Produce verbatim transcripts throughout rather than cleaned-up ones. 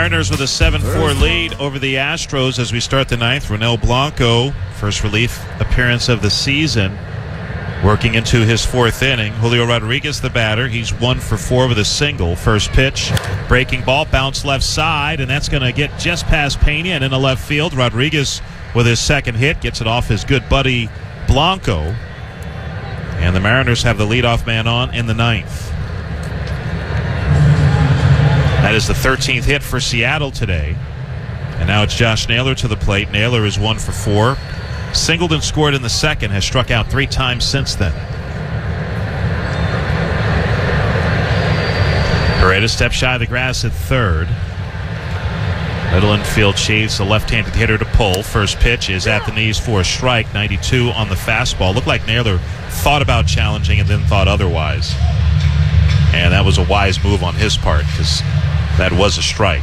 Mariners with a seven four lead over the Astros as we start the ninth. Ronel Blanco, first relief appearance of the season, working into his fourth inning. Julio Rodriguez, the batter. He's one for four with a single. First pitch, breaking ball, bounce left side, and that's going to get just past Pena and into left field. Rodriguez with his second hit gets it off his good buddy Blanco. And the Mariners have the leadoff man on in the ninth. That is the thirteenth hit for Seattle today. And now it's Josh Naylor to the plate. Naylor is one for four. Singled and scored in the second, has struck out three times since then. Paredes steps shy of the grass at third. Middle infield shades the left-handed hitter to pull. First pitch is at the knees for a strike. ninety-two on the fastball. Looked like Naylor thought about challenging and then thought otherwise. And that was a wise move on his part because that was a strike.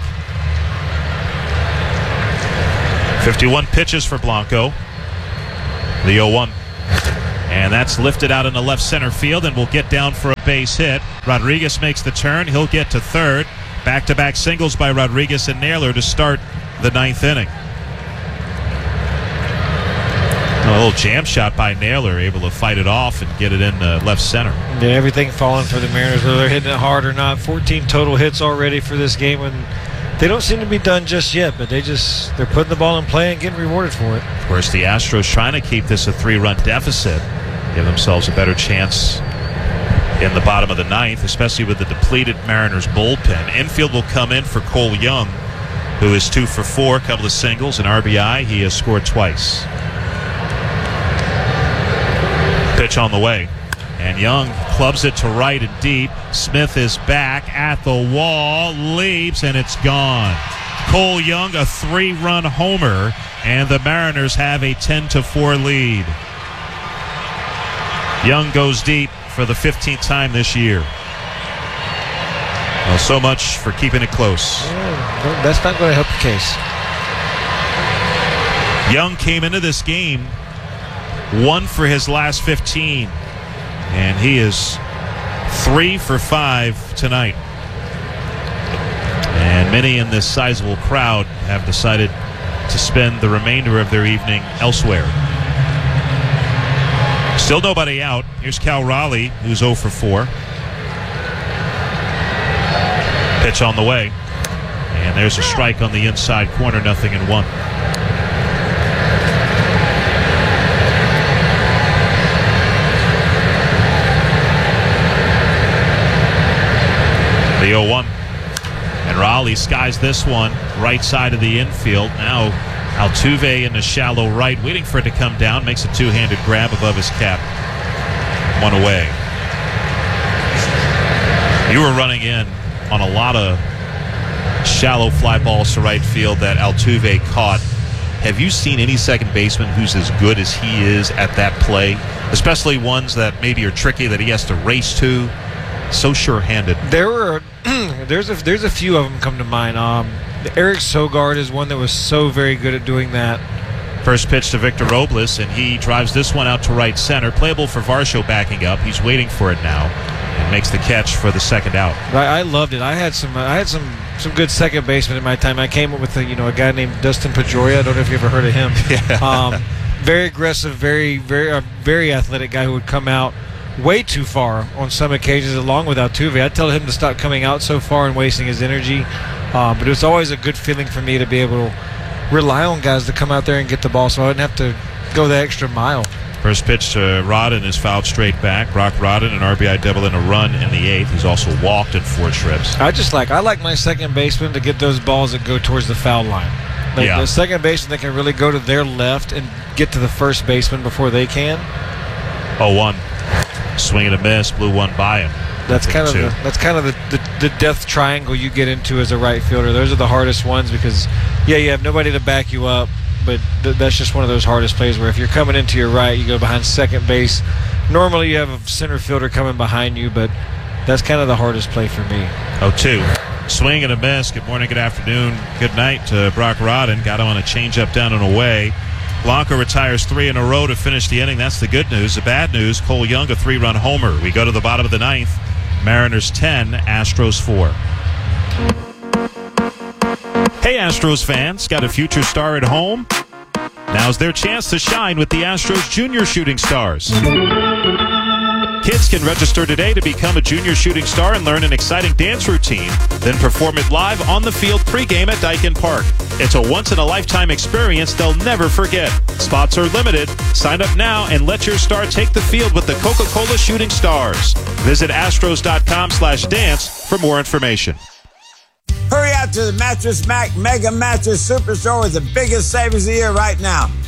fifty-one pitches for Blanco. The oh one. And that's lifted out in the left center field and will get down for a base hit. Rodriguez makes the turn. He'll get to third. Back-to-back singles by Rodriguez and Naylor to start the ninth inning. A little jam shot by Naylor, able to fight it off and get it in uh, left center. Yeah, everything falling for the Mariners, whether they're hitting it hard or not. fourteen total hits already for this game, and they don't seem to be done just yet, but they just, they're putting the ball in play and getting rewarded for it. Of course, the Astros trying to keep this a three-run deficit, give themselves a better chance in the bottom of the ninth, especially with the depleted Mariners bullpen. Infield will come in for Cole Young, who is two for four, a couple of singles, an R B I. He has scored twice. Pitch on the way, and Young clubs it to right and deep. Smith is back at the wall, leaps, and it's gone. Cole Young, a three-run homer, and the Mariners have a ten to four lead. Young goes deep for the fifteenth time this year. Well, so much for keeping it close. Yeah, that's not going to help the case. Young came into this game one for his last fifteen, and he is three for five tonight. And many in this sizable crowd have decided to spend the remainder of their evening elsewhere. Still nobody out. Here's Cal Raleigh, who's oh for four. Pitch on the way, and there's a strike on the inside corner, nothing in one. The oh one. And Raleigh skies this one, right side of the infield. Now Altuve in the shallow right, waiting for it to come down. Makes a two-handed grab above his cap. One away. You were running in on a lot of shallow fly balls to right field that Altuve caught. Have you seen any second baseman who's as good as he is at that play? Especially ones that maybe are tricky that he has to race to. So sure-handed. There were there's a there's a few of them come to mind. Um, Eric Sogard is one that was so very good at doing that. First pitch to Victor Robles, and he drives this one out to right center. Playable for Varsho backing up. He's waiting for it now, and makes the catch for the second out. I, I loved it. I had some I had some some good second basemen in my time. I came up with a, you know a guy named Dustin Pedroia. I don't know if you ever heard of him. Yeah. Um, very aggressive, very very uh, very athletic guy who would come out way too far on some occasions, along with Altuve. I'd tell him to stop coming out so far and wasting his energy. Uh, but it was always a good feeling for me to be able to rely on guys to come out there and get the ball so I didn't have to go the extra mile. First pitch to Rodden is fouled straight back. Brock Rodden, an R B I double and a run in the eighth. He's also walked in four trips. I just like I like my second baseman to get those balls that go towards the foul line. Like yeah. The second baseman that can really go to their left and get to the first baseman before they can. oh one. Swing and a miss, blew one by him. That's kind of the, that's kind of the, the, the death triangle you get into as a right fielder. Those are the hardest ones because, yeah, you have nobody to back you up, but th- that's just one of those hardest plays where if you're coming into your right, you go behind second base. Normally you have a center fielder coming behind you, but that's kind of the hardest play for me. oh two. Swing and a miss. Good morning, good afternoon, good night to Brock Rodden. Got him on a changeup down and away. Blanco retires three in a row to finish the inning. That's the good news. The bad news, Cole Young, a three-run homer. We go to the bottom of the ninth. Mariners ten, Astros four. Hey Astros fans, got a future star at home? Now's their chance to shine with the Astros Junior Shooting Stars. Kids can register today to become a junior shooting star and learn an exciting dance routine, then perform it live on the field pregame at Daikin Park. It's a once-in-a-lifetime experience they'll never forget. Spots are limited. Sign up now and let your star take the field with the Coca-Cola Shooting Stars. Visit astros.com slash dance for more information. Hurry out to the Mattress Mac Mega Mattress Superstore with the biggest savings of the year right now.